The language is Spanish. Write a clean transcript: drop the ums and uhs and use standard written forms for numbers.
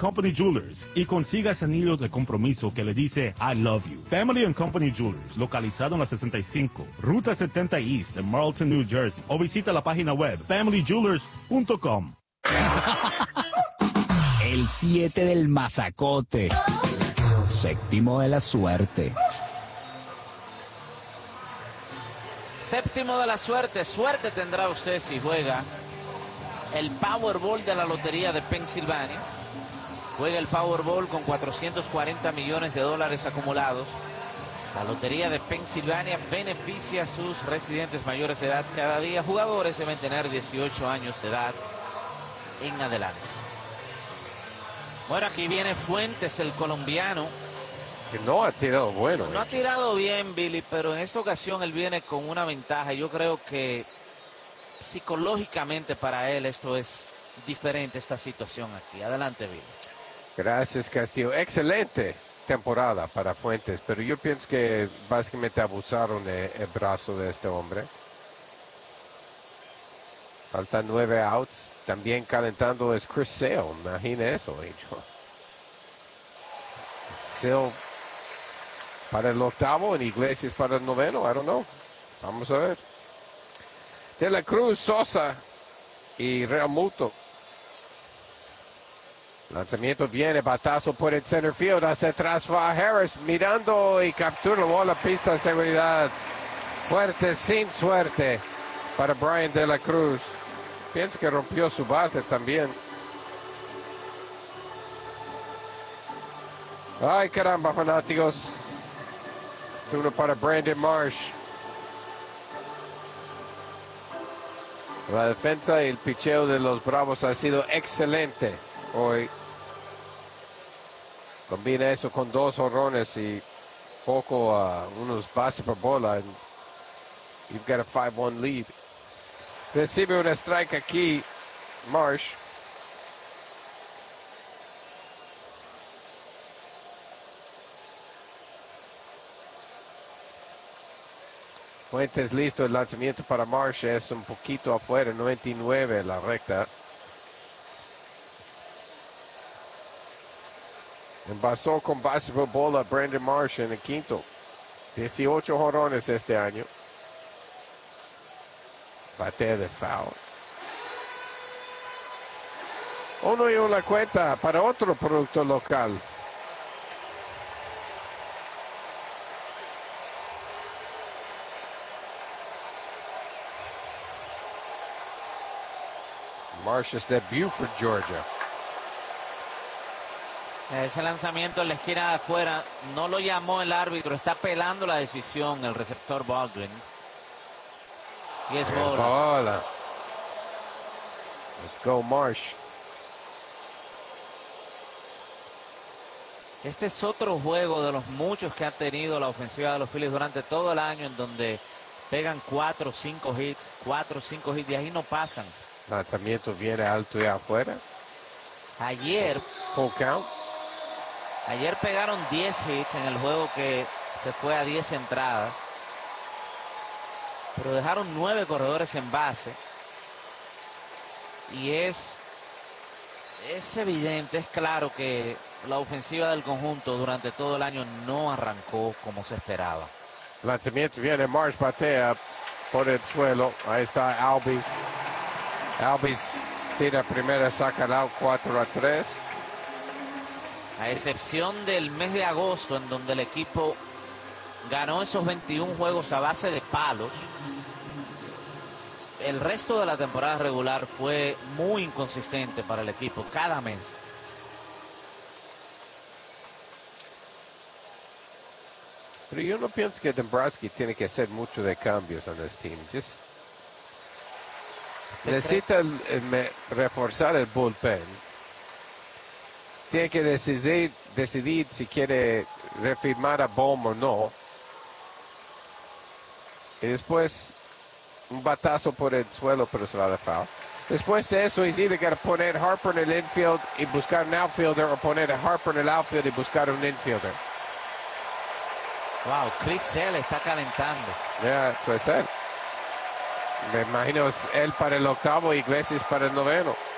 Company Jewelers y consiga ese anillo de compromiso que le dice I love you. Family and Company Jewelers, localizado en la 65, Ruta 70 East en Marlton, New Jersey, o visita la página web familyjewelers.com. El 7 del masacote. Séptimo de la suerte. Séptimo de la suerte. Suerte tendrá usted si juega el Powerball de la Lotería de Pensilvania. Juega el Powerball con 440 millones de dólares acumulados. La Lotería de Pensilvania beneficia a sus residentes mayores de edad cada día. Jugadores deben tener 18 años de edad en adelante. Bueno, aquí viene Fuentes, el colombiano. Que no ha tirado bueno. No ha tirado bien, Billy, pero en esta ocasión él viene con una ventaja. Yo creo que psicológicamente para él esto es diferente, esta situación aquí. Adelante, Billy. Gracias, Castillo. Excelente temporada para Fuentes, pero yo pienso que básicamente abusaron el brazo de este hombre. Faltan 9 outs. También calentando es Chris Sale. Imagina eso, Angel. Sale para el octavo, en Iglesias para el noveno. I don't know. Vamos a ver. De la Cruz, Sosa y Realmuto. Lanzamiento viene, batazo por el center field. Hacia atrás va Harris mirando y captura la bola, pista de seguridad. Fuerte, sin suerte para Brian De La Cruz. Pienso que rompió su bate también. Ay, caramba, fanáticos. Turno para Brandon Marsh. La defensa y el picheo de los Bravos ha sido excelente hoy. Combina eso con 2 jonrones y unos bases por bola. And you've got a 5-1 lead. Recibe un strike aquí, Marsh. Fuentes listo, el lanzamiento para Marsh es un poquito afuera, 99 la recta. Envasó con base por bola Brandon Marsh en el quinto. 18 jonrones este año. Batea de foul. 1-1 la cuenta para otro producto local. Marsh es de Buford, Georgia. Ese lanzamiento en la esquina de afuera no lo llamó el árbitro. Está apelando la decisión el receptor Baldwin. Y es bola. Let's go, Marsh. Este es otro juego de los muchos que ha tenido la ofensiva de los Phillies durante todo el año, en donde pegan 4 o 5 hits, y ahí no pasan. Lanzamiento viene alto y afuera. Ayer, full count. Ayer pegaron 10 hits en el juego que se fue a 10 entradas. Pero dejaron 9 corredores en base. Y es evidente, es claro que la ofensiva del conjunto durante todo el año no arrancó como se esperaba. Lanzamiento viene, Marsh batea por el suelo. Ahí está Albies. Albies tira primera, saca el out 4-3. A excepción del mes de agosto, en donde el equipo ganó esos 21 juegos a base de palos, el resto de la temporada regular fue muy inconsistente para el equipo cada mes. Pero yo no pienso que Dombrowski tiene que hacer mucho de cambios en este team. Necesita reforzar el bullpen. Tiene que decidir si quiere refirmar a Bohm o no. Y después un batazo por el suelo, pero se va de foul. Después de eso, es either que poner Harper en el infield y buscar un outfielder, o poner a Harper en el outfield y buscar un infielder. Wow, Chris Sale está calentando. Ya, eso es él. Me imagino es él para el octavo, Iglesias para el noveno.